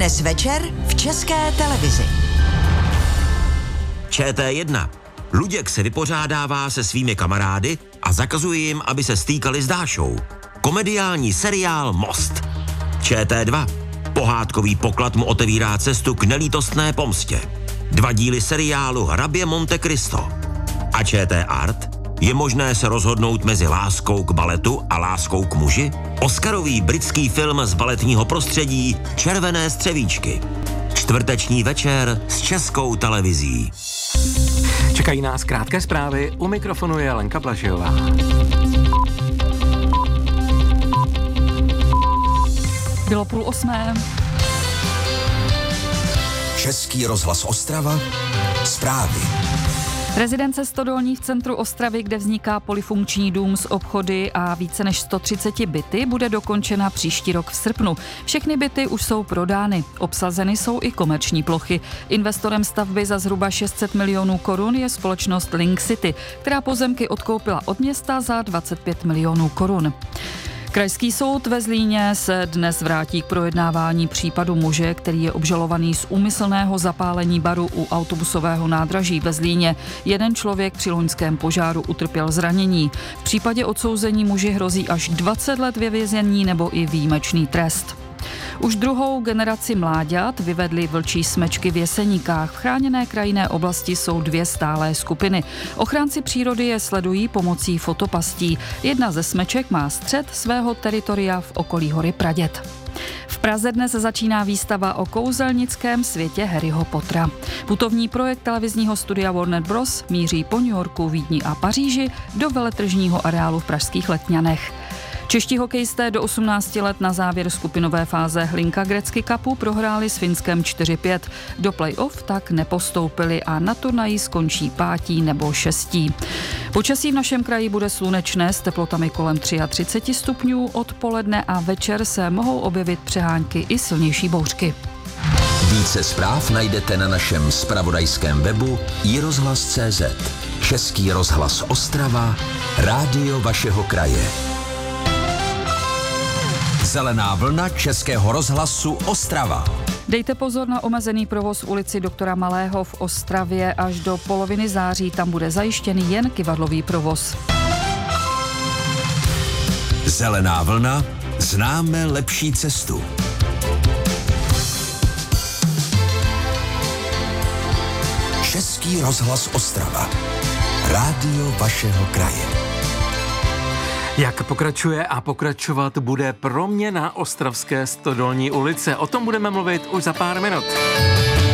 Dnes večer v České televizi. ČT1. Luděk se vypořádává se svými kamarády a zakazuje jim, aby se stýkali s Dášou. Komediální seriál Most. ČT2. Pohádkový poklad mu otevírá cestu k nelítostné pomstě. 2 díly seriálu Hrabě Monte Cristo. A ČT Art. Je možné se rozhodnout mezi láskou k baletu a láskou k muži? Oscarový britský film z baletního prostředí Červené střevíčky. Čtvrteční večer s Českou televizí. Čekají nás krátké zprávy, u mikrofonu je Lenka Blažejová. Bylo 7:30. Český rozhlas Ostrava, zprávy. Rezidence Stodolní v centru Ostravy, kde vzniká polyfunkční dům s obchody a více než 130 byty, bude dokončena příští rok v srpnu. Všechny byty už jsou prodány. Obsazeny jsou i komerční plochy. Investorem stavby za zhruba 600 milionů korun je společnost Link City, která pozemky odkoupila od města za 25 milionů korun. Krajský soud ve Zlíně se dnes vrátí k projednávání případu muže, který je obžalovaný z úmyslného zapálení baru u autobusového nádraží ve Zlíně. Jeden člověk při loňském požáru utrpěl zranění. V případě odsouzení muži hrozí až 20 let ve vězení nebo i výjimečný trest. Už druhou generaci mláďat vyvedly vlčí smečky v Jeseníkách. V chráněné krajinné oblasti jsou 2 stálé skupiny. Ochránci přírody je sledují pomocí fotopastí. Jedna ze smeček má střed svého teritoria v okolí hory Praděd. V Praze dnes začíná výstava o kouzelnickém světě Harryho Pottera. Putovní projekt televizního studia Warner Bros. Míří po New Yorku, Vídni a Paříži do veletržního areálu v pražských Letňanech. Čeští hokejisté do 18 let na závěr skupinové fáze Hlinka Gretzky Cupu prohráli s Finskem 4-5. Do play-off tak nepostoupili a na turnaji skončí 5. nebo 6. Počasí v našem kraji bude slunečné s teplotami kolem 33 stupňů. Odpoledne a večer se mohou objevit přehánky i silnější bouřky. Více zpráv najdete na našem zpravodajském webu iRozhlas.cz. Český rozhlas Ostrava, rádio vašeho kraje. Zelená vlna Českého rozhlasu Ostrava. Dejte pozor na omezený provoz v ulici Doktora Malého v Ostravě až do poloviny září. Tam bude zajištěný jen kyvadlový provoz. Zelená vlna, známe lepší cestu. Český rozhlas Ostrava. Rádio vašeho kraje. Jak pokračuje a pokračovat bude proměna ostravské Stodolní ulice. O tom budeme mluvit už za pár minut.